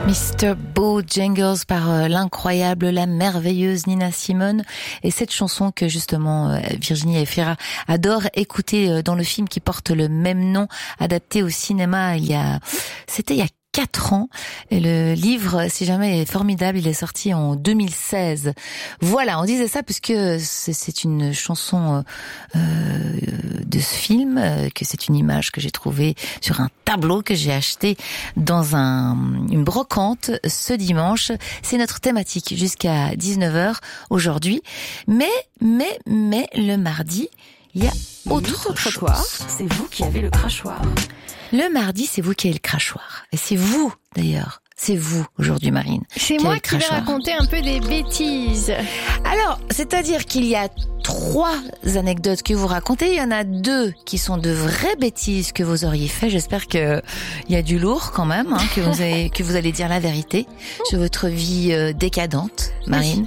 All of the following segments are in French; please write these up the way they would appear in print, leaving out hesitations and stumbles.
Mr. Bojangles par l'incroyable, la merveilleuse Nina Simone. Et cette chanson que justement Virginie Efira adore écouter dans le film qui porte le même nom, adapté au cinéma c'était il y a 4 ans. Et le livre, si jamais, est formidable. Il est sorti en 2016. Voilà, on disait ça puisque c'est une chanson de ce film, que c'est une image que j'ai trouvée sur un tableau que j'ai acheté dans une brocante ce dimanche. C'est notre thématique jusqu'à 19h aujourd'hui. Mais le mardi, il y a autre chose. C'est vous qui avez le crachoir. Le mardi, c'est vous qui avez le crachoir. Et c'est vous, d'ailleurs. C'est vous, aujourd'hui, Marine. C'est moi qui vais raconter un peu des bêtises. Alors, c'est-à-dire qu'il y a 3 anecdotes que vous racontez. Il y en a 2 qui sont de vraies bêtises que vous auriez fait. J'espère que il y a du lourd quand même, que vous allez dire la vérité sur votre vie décadente, Marine.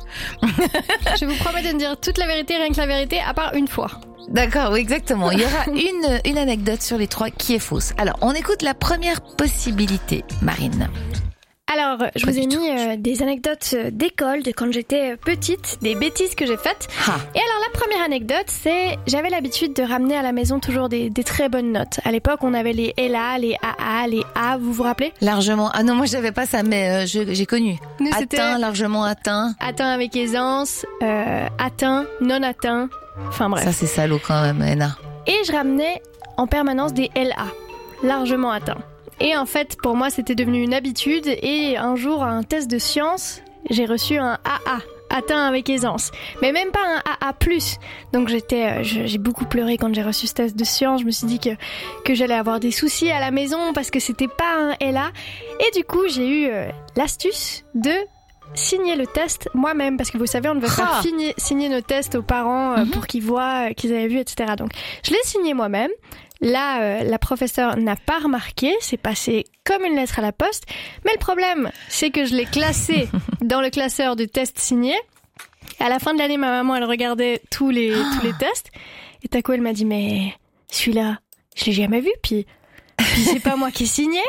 Je vous promets de ne dire toute la vérité, rien que la vérité, à part une fois. D'accord, oui, exactement. Il y aura une anecdote sur les 3 qui est fausse. Alors, on écoute la première possibilité, Marine. Alors, je vous ai mis des anecdotes d'école, de quand j'étais petite, des bêtises que j'ai faites. Et alors, la première anecdote, c'est j'avais l'habitude de ramener à la maison toujours des très bonnes notes. À l'époque, on avait les LA, les AA, les A, vous vous rappelez ? Largement. Ah non, moi, j'avais pas ça, mais j'ai connu. Nous, atteint, largement atteint. Atteint avec aisance, atteint, non atteint. Enfin bref. Ça, c'est salaud quand même, Anna. Et je ramenais en permanence des LA, largement atteints. Et en fait, pour moi, c'était devenu une habitude. Et un jour, à un test de sciences, j'ai reçu un AA, atteint avec aisance. Mais même pas un AA+. Donc j'ai beaucoup pleuré quand j'ai reçu ce test de sciences. Je me suis dit que j'allais avoir des soucis à la maison parce que c'était pas un LA. Et du coup, j'ai eu l'astuce de signer le test moi-même, parce que vous savez, on devait faire signer nos tests aux parents pour qu'ils voient qu'ils avaient vu, etc. Donc, je l'ai signé moi-même. Là, la professeure n'a pas remarqué, c'est passé comme une lettre à la poste. Mais le problème, c'est que je l'ai classé dans le classeur de tests signés. À la fin de l'année, ma maman, elle regardait tous les tests. Et d'un coup, elle m'a dit, mais celui-là, je l'ai jamais vu, puis c'est pas moi qui ai signé.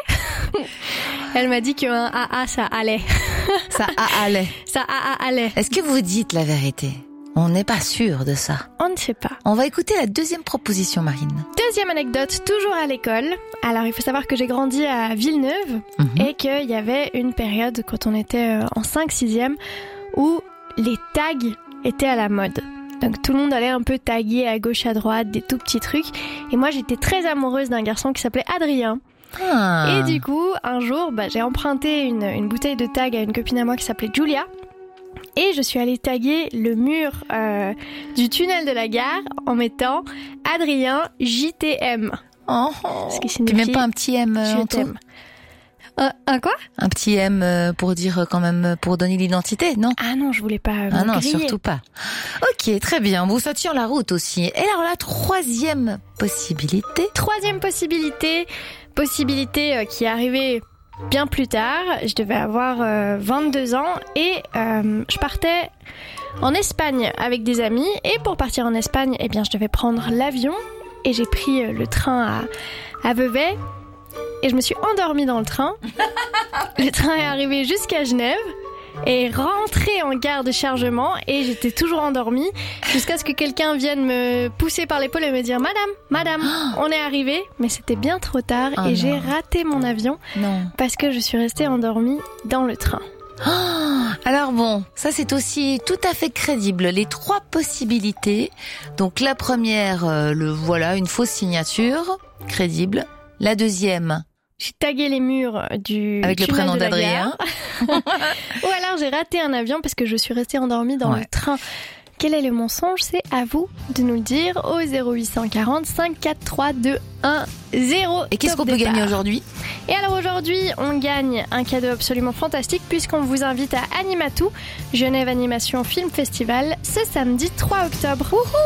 Elle m'a dit qu'un AA, ça allait. Ça allait. Ça allait. Est-ce que vous dites la vérité ? On n'est pas sûr de ça. On ne sait pas. On va écouter la deuxième proposition, Marine. Deuxième anecdote, toujours à l'école. Alors, il faut savoir que j'ai grandi à Villeneuve et qu'il y avait une période, quand on était en 5-6e, où les tags étaient à la mode. Donc tout le monde allait un peu taguer à gauche, à droite, des tout petits trucs. Et moi, j'étais très amoureuse d'un garçon qui s'appelait Adrien. Et du coup, un jour, j'ai emprunté une bouteille de tag à une copine à moi qui s'appelait Julia. Et je suis allée taguer le mur du tunnel de la gare en mettant Adrien JTM. Ce qui signifie même pas un petit M en tout. Un quoi ? Un petit M pour dire quand même, pour donner l'identité, non ? Ah non, je voulais pas Ah non, griller. surtout pas. Ok, très bien. Bon, ça tient la route aussi. Et alors la troisième possibilité ? Possibilité qui est arrivée bien plus tard. Je devais avoir 22 ans et je partais en Espagne avec des amis. Et pour partir en Espagne, je devais prendre l'avion. Et j'ai pris le train à Vevey. Et je me suis endormie dans le train. Le train est arrivé jusqu'à Genève et rentré en gare de chargement et j'étais toujours endormie jusqu'à ce que quelqu'un vienne me pousser par l'épaule et me dire « Madame, on est arrivé !» Mais c'était bien trop tard et j'ai raté mon avion parce que je suis restée endormie dans le train. Alors bon, ça c'est aussi tout à fait crédible. Les 3 possibilités. Donc la première, une fausse signature, crédible. La deuxième... J'ai tagué les murs avec le prénom d'Adrien. Ou alors j'ai raté un avion parce que je suis restée endormie dans le train. Quel est le mensonge ? C'est à vous de nous le dire au 0840 543 210. Et qu'est-ce qu'on peut gagner aujourd'hui ? Et alors aujourd'hui, on gagne un cadeau absolument fantastique puisqu'on vous invite à Animatou, Genève Animation Film Festival, ce samedi 3 octobre. Wouhou !